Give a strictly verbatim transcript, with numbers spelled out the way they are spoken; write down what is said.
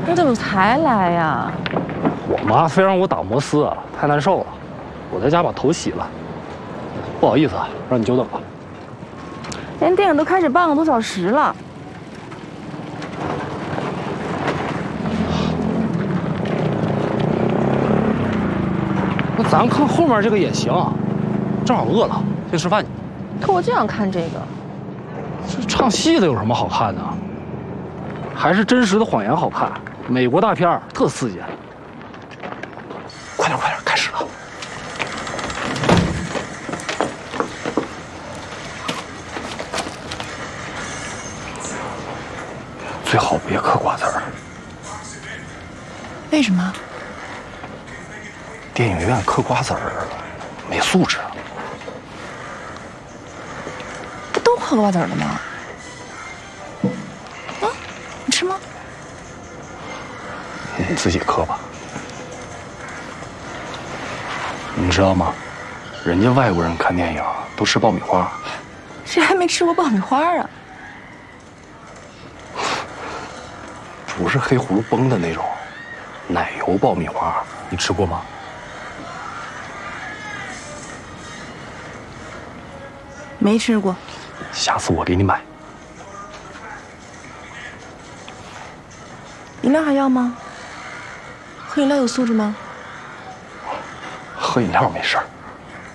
你怎么才来呀？ 我妈非让我打摩斯啊，太难受了，我在家把头洗了。不好意思啊，让你久等了。 连电影都开始半个多小时了。 那咱看后面这个也行，正好饿了，先吃饭去。 可我就想看这个。 这唱戏的有什么好看的？还是真实的谎言好看。美国大片特刺激。快点快点，开始了。最好别嗑瓜子儿。 为什么？ 电影院嗑瓜子儿没素质。 不都嗑瓜子儿了吗？啊，你吃吗？ 你自己嗑吧。你知道吗？人家外国人看电影都吃爆米花。 谁还没吃过爆米花啊？ 不是黑葫芦崩的那种，奶油爆米花，你吃过吗？ 没吃过。 下次我给你买。 饮料还要吗？喝饮料有素质吗？ 喝饮料没事儿。